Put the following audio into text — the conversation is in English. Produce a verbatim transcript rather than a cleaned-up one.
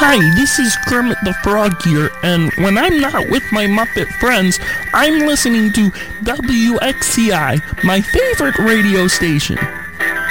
Hi, this is Kermit the Frog here, and when I'm not with my Muppet friends, I'm listening to W X C I, my favorite radio station.